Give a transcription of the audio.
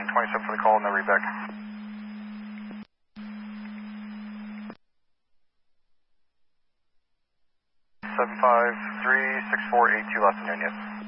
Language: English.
27 for the call, no read back. 753-6482 Los Angeles.